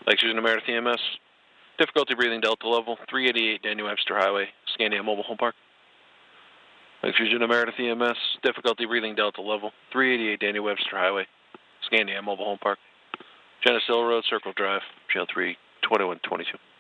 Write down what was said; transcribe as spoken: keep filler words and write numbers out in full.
Lake Susan Meredith E M S. Difficulty breathing Delta level, three eighty-eight Daniel Webster Highway, Scandia Mobile Home Park. Lake Susan Meredith E M S. Difficulty breathing Delta level, three eighty-eight Daniel Webster Highway, Scandia Mobile Home Park. Geneseo Road, Circle Drive, Channel three, twenty-one twenty-two.